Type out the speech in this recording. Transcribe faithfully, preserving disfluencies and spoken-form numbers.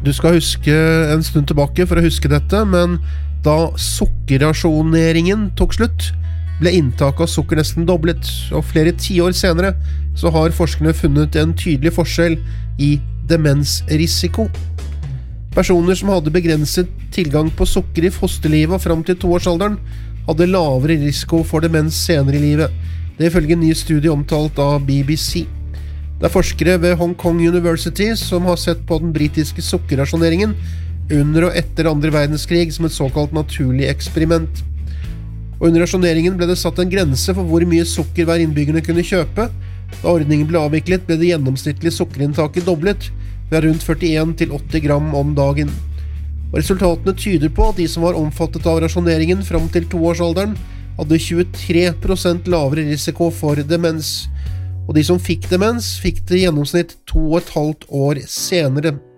Du skal huske en stund tilbake for å huske dette, men da sukkerrasjoneringen tok slutt, ble inntaket av sukker nesten doblet, og flere tiår senere så har forskerne funnet en tydelig forskjell i demensrisiko. Personer som hadde begrenset tilgang på sukker i fosterlivet og frem til toårsalderen, hadde lavere risiko for demens senere i livet. Det er ifølge en ny studie omtalt av B B C. Det er forskere ved Hong Kong University som har sett på den britiske sukkerrasjoneringen under og etter andre verdenskrig som et såkalt naturlig eksperiment. Og under rasjoneringen ble det satt en grense for hvor mye sukker hver innbyggerne kunne kjøpe. Da ordningen ble avviklet, ble det gjennomsnittlige sukkerinntaket doblet, ved rundt førtien til åtti gram om dagen. Og resultatene tyder på at de som var omfattet av rasjoneringen frem til toårsalderen, hadde tjuetre prosent lavere risiko for demens. Og de som fikk demens, fikk det i gjennomsnitt to og et halvt år senere.